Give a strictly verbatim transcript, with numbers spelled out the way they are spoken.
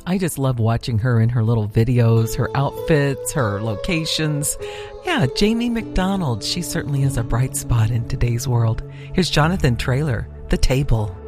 I just love watching her in her little videos, her outfits, her locations. Yeah, Jamie McDonald, she certainly is a bright spot in today's world. Here's Jonathan Traylor, The Table.